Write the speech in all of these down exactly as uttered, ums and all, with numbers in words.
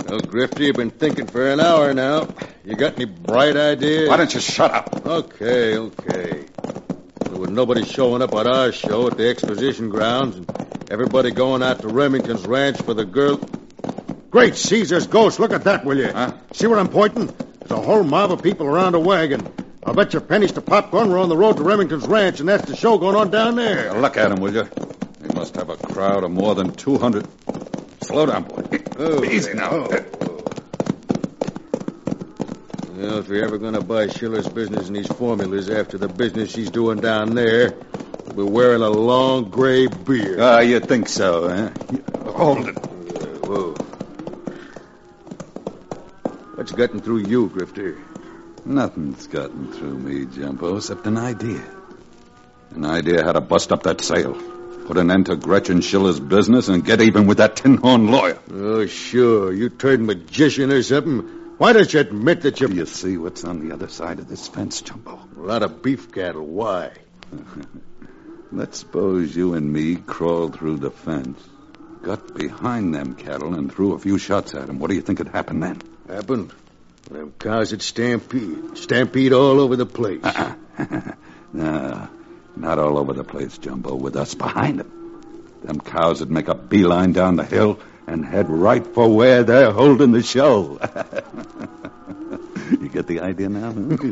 Well, Grifter, you've been thinking for an hour now. You got any bright ideas? Why don't you shut up? Okay, okay. Well, with nobody showing up at our show at the exposition grounds and everybody going out to Remington's ranch for the girl... Great Caesar's ghost, look at that, will you? Huh? See where I'm pointing? There's a whole mob of people around a wagon. I'll bet your pennies to popcorn we're on the road to Remington's ranch, and that's the show going on down there. Now look at him, will you? He must have a crowd of more than two hundred. Slow down, boy. Oh, Easy now. Oh, oh. Well, if you're ever going to buy Schiller's business in these formulas after the business she's doing down there, we'll be wearing a long gray beard. Ah, uh, you think so, eh? Hold it. Uh, whoa. What's gotten through you, Grifter? Nothing's gotten through me, Jumbo, except an idea. An idea how to bust up that sale. Put an end to Gretchen Schiller's business and get even with that tin-horn lawyer. Oh, sure. You turned magician or something. Why don't you admit that you... You see what's on the other side of this fence, Jumbo? A lot of beef cattle. Why? Let's suppose you and me crawled through the fence, got behind them cattle, and threw a few shots at them. What do you think would happen then? Happened? Them cows would stampede. Stampede all over the place. Uh-uh. No, not all over the place, Jumbo, with us behind them. Them cows would make a beeline down the hill and head right for where they're holding the show. You get the idea now?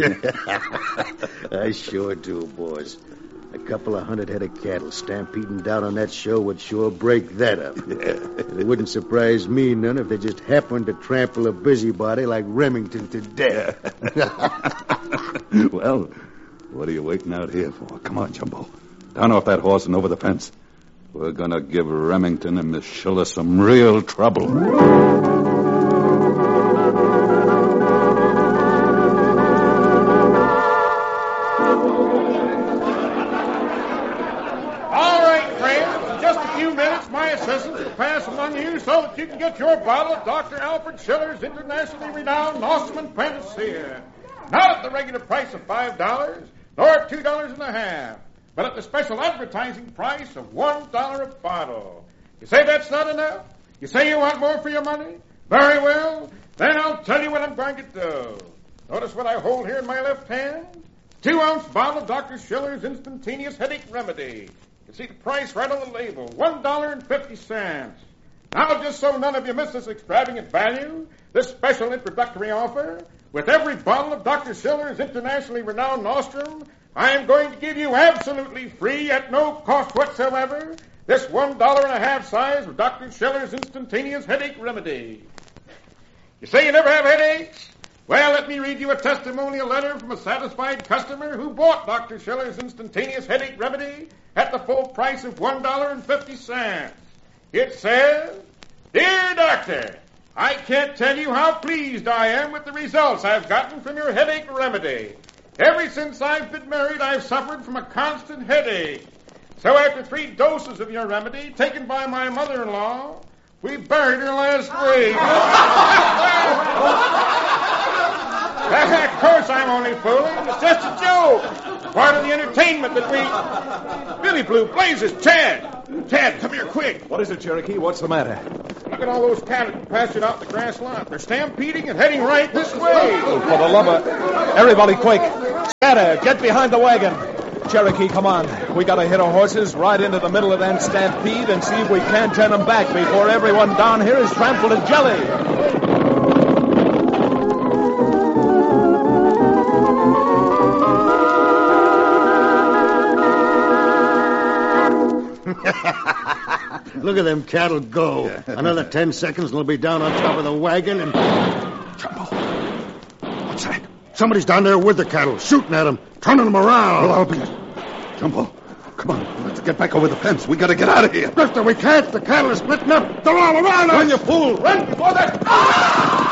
I sure do, boys. A couple of hundred head of cattle stampeding down on that show would sure break that up. Yeah. It wouldn't surprise me none if they just happened to trample a busybody like Remington to death. Well, what are you waiting out here for? Come on, Jumbo. Down off that horse and over the fence. We're going to give Remington and Miss Schiller some real trouble. So that you can get your bottle of Doctor Alfred Schiller's internationally renowned Nostrum Panacea. Not at the regular price of five dollars, nor at two dollars and a half, but at the special advertising price of one dollar a bottle. You say that's not enough? You say you want more for your money? Very well, then I'll tell you what I'm going to do. Notice what I hold here in my left hand? Two-ounce bottle of Doctor Schiller's instantaneous headache remedy. You can see the price right on the label, one dollar and fifty cents. Now, just so none of you miss this extravagant value, this special introductory offer, with every bottle of Doctor Schiller's internationally renowned Nostrum, I am going to give you absolutely free, at no cost whatsoever, this one dollar and a half size of Doctor Schiller's instantaneous headache remedy. You say you never have headaches? Well, let me read you a testimonial letter from a satisfied customer who bought Doctor Schiller's instantaneous headache remedy at the full price of one dollar and fifty cents. It says, "Dear Doctor, I can't tell you how pleased I am with the results I've gotten from your headache remedy. Ever since I've been married, I've suffered from a constant headache. So after three doses of your remedy, taken by my mother-in-law, we buried her last week." Of course, I'm only fooling. It's just a joke. Part of the entertainment that we... Billy Blue Blazes, Chad. Chad, come here quick. What is it, Cherokee? What's the matter? Look at all those cattle pastured out in the grass lot. They're stampeding and heading right this way. Oh, for the love of... Everybody quick. Scatter, get behind the wagon. Cherokee, come on. We gotta hit our horses right into the middle of that stampede and see if we can't turn them back before everyone down here is trampled in jelly. Look at them cattle go. Another ten seconds and they'll be down on top of the wagon and... Jumbo. What's that? Somebody's down there with the cattle, shooting at them, turning them around. Well, I'll be... Jumbo, come on. Let's get back over the fence. We gotta get out of here. Grifter, we can't. The cattle are splitting up. They're all around us. Run, you fool. Run before that... Ah!